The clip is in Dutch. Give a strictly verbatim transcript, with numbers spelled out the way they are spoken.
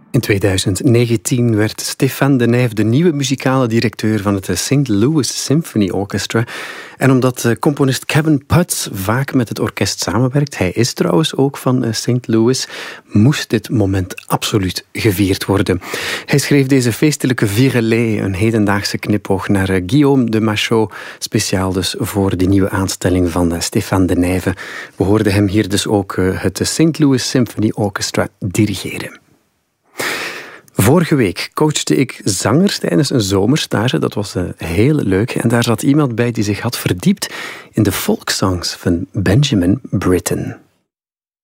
In tweeduizend negentien werd Stéphane Denijve de nieuwe muzikale directeur van het Saint Louis Symphony Orchestra. En omdat componist Kevin Putz vaak met het orkest samenwerkt, hij is trouwens ook van Saint Louis, moest dit moment absoluut gevierd worden. Hij schreef deze feestelijke virelai, een hedendaagse knipoog naar Guillaume de Machaut, speciaal dus voor die nieuwe aanstelling van Stéphane Denijve. We hoorden hem hier dus ook het Saint Louis Symphony Orchestra dirigeren. Vorige week coachte ik zangers tijdens een zomerstage. Dat was uh, heel leuk. En daar zat iemand bij die zich had verdiept in de folksongs van Benjamin Britten.